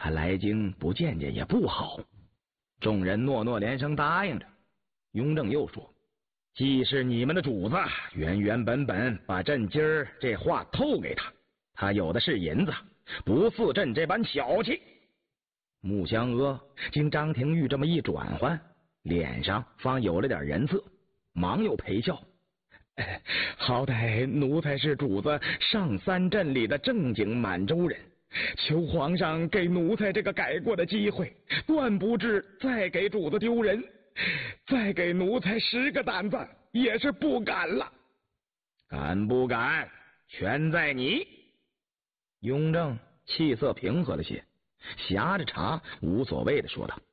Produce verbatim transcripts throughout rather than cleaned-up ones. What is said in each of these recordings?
他来京不见见也不好。众人诺诺连声答应着。雍正又说：既是你们的主子，原原本本把朕今儿这话透给他，他有的是银子，不似朕这般小气。穆香阿经张廷玉这么一转换，脸上方有了点人色，忙又陪笑：哎，好歹奴才是主子上三镇里的正经满洲人，求皇上给奴才这个改过的机会，断不至再给主子丢人。再给奴才十个胆子也是不敢了。敢不敢全在你。雍正气色平和了些，呷着茶无所谓的说道：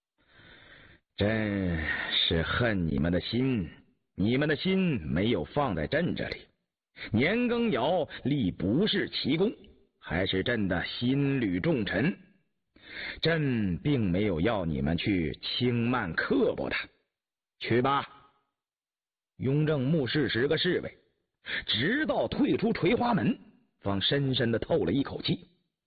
朕是恨你们的心，你们的心没有放在朕这里。年羹尧立不是奇功，还是朕的心履重臣，朕并没有要你们去轻慢刻薄他。去吧。雍正目视十个侍卫，直到退出垂花门，方深深的透了一口气。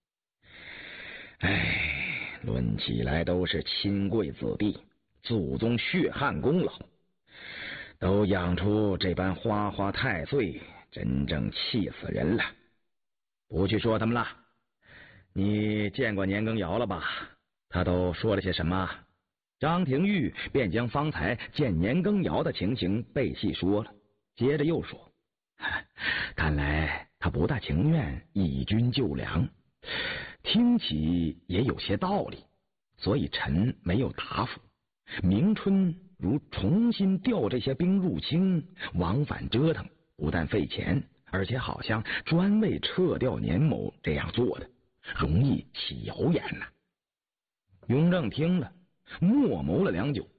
哎，论起来都是亲贵子弟，祖宗血汗功劳，都养出这般花花太岁，真正气死人了。不去说他们了，你见过年羹尧了吧？他都说了些什么？张廷玉便将方才见年羹尧的情形背细说了，接着又说：看来他不大情愿以军救粮，听起也有些道理，所以臣没有答复。明春如重新调这些兵入京，往返折腾，不但费钱，而且好像专为撤掉年某这样做的，容易起谣言呐、啊。雍正听了，默谋了良久，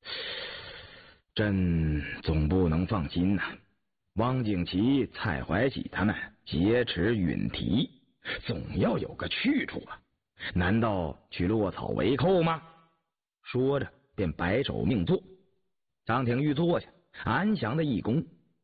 朕总不能放心呐、啊。汪景祺、蔡怀喜他们劫持允提，总要有个去处啊，难道去落草为寇吗？说着便摆手命坐。张廷玉坐下，安详的一躬：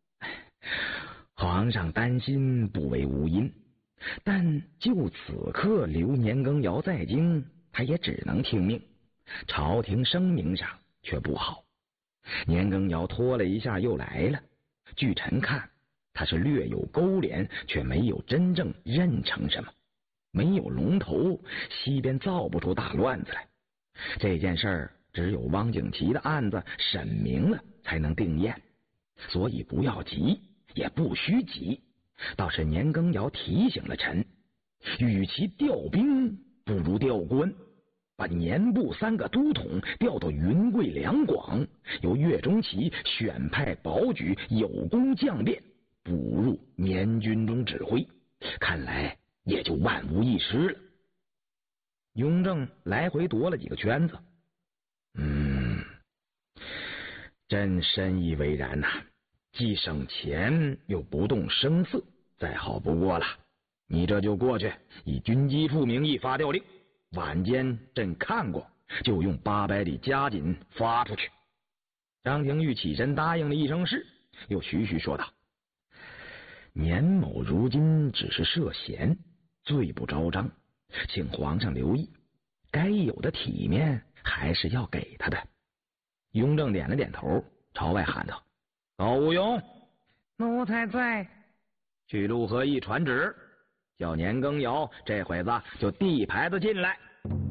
皇上担心不为无因，但就此刻留年羹尧在京，他也只能听命，朝廷声名上却不好。年羹尧拖了一下又来了，据臣看，他是略有勾连，却没有真正认成什么。没有龙头，西边造不出大乱子来。这件事儿只有汪景祺的案子审明了才能定验，所以不要急，也不须急。倒是年羹尧提醒了臣，与其调兵，不如调官，把年部三个都统调到云贵两广，由岳钟琪选派保举有功将便补入年军中指挥，看来也就万无一失了。雍正来回踱了几个圈子，嗯，朕深以为然呐、啊，既省钱又不动声色，再好不过了。你这就过去，以军机处名义发调令，晚间朕看过，就用八百里加紧发出去。张廷玉起身答应了一声是，又徐徐说道：年某如今只是涉嫌，罪不昭彰，请皇上留意，该有的体面还是要给他的。雍正点了点头，朝外喊道：高无庸，奴才在。去陆河驿传旨，叫年羹尧这会子就递牌子进来。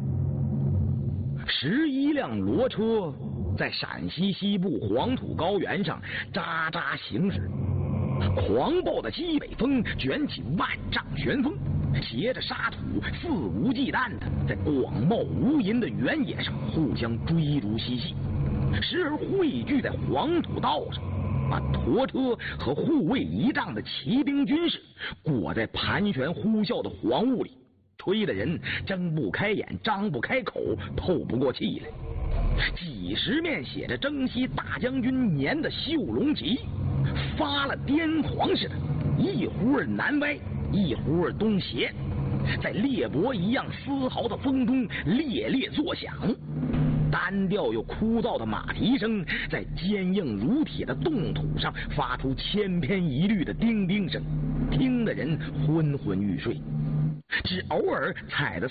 十一辆骡车在陕西西部黄土高原上喳喳行驶，狂暴的西北风卷起万丈旋风，携着沙土，肆无忌惮的在广袤无垠的原野上互相追逐嬉戏，时而汇聚在黄土道上，把驼车和护卫仪仗的骑兵军士裹在盘旋呼啸的黄雾里，吹得人睁不开眼，张不开口，透不过气来。几十面写着征西大将军年的绣龙旗发了癫狂似的，一忽儿南歪，一忽儿东斜，在裂帛一样丝毫的风中猎猎作响。单调又枯燥的马蹄声在坚硬如铁的冻土上发出千篇一律的叮叮声，听得人昏昏欲睡，只偶尔踩的